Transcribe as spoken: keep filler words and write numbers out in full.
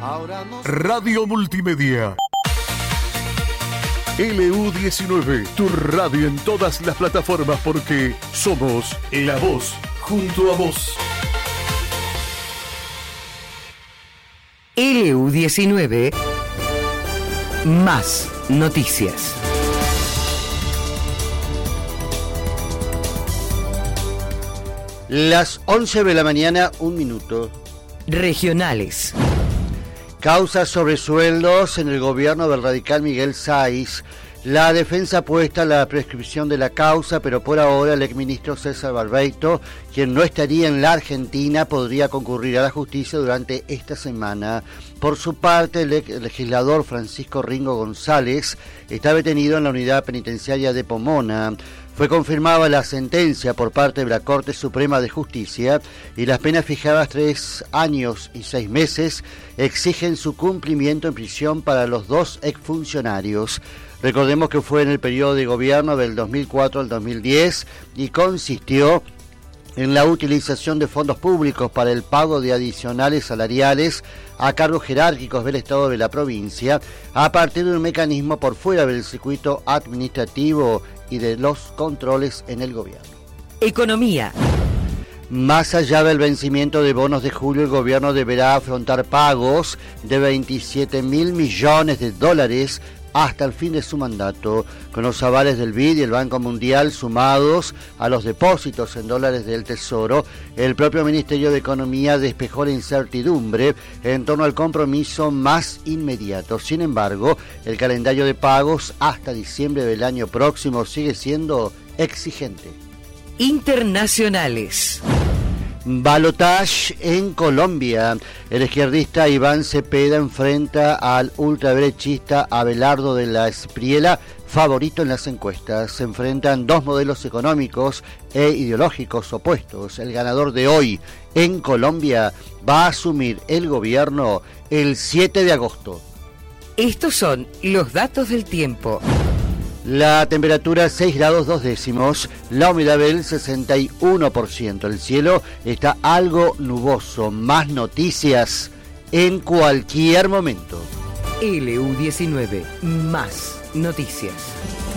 Radio Multimedia. L U diecinueve, tu radio en todas las plataformas porque somos la voz junto a vos. L U diecinueve, más noticias. Las once de la mañana, un minuto. Regionales. Causa sobre sueldos en el gobierno del radical Miguel Sáiz. La defensa apuesta a la prescripción de la causa, pero por ahora el exministro César Barbeito, quien no estaría en la Argentina, podría concurrir a la justicia durante esta semana. Por su parte, el legislador Francisco Ringo González está detenido en la unidad penitenciaria de Pomona. Fue confirmada la sentencia por parte de la Corte Suprema de Justicia y las penas fijadas tres años y seis meses exigen su cumplimiento en prisión para los dos exfuncionarios. Recordemos que fue en el periodo de gobierno del dos mil cuatro al dos mil diez y consistió en la utilización de fondos públicos para el pago de adicionales salariales a cargos jerárquicos del Estado de la provincia a partir de un mecanismo por fuera del circuito administrativo y de los controles en el gobierno. Economía. Más allá del vencimiento de bonos de julio, el gobierno deberá afrontar pagos de veintisiete mil millones de dólares hasta el fin de su mandato, con los avales del B I D y el Banco Mundial sumados a los depósitos en dólares del Tesoro. El propio Ministerio de Economía despejó la incertidumbre en torno al compromiso más inmediato. Sin embargo, el calendario de pagos hasta diciembre del año próximo sigue siendo exigente. Internacionales. Balotage en Colombia. El izquierdista Iván Cepeda enfrenta al ultraderechista Abelardo de la Espriella, favorito en las encuestas. Se enfrentan dos modelos económicos e ideológicos opuestos. El ganador de hoy en Colombia va a asumir el gobierno el siete de agosto. Estos son los datos del tiempo. La temperatura seis grados dos décimos, la humedad del sesenta y uno por ciento. El cielo está algo nuboso. Más noticias en cualquier momento. L U diecinueve, más noticias.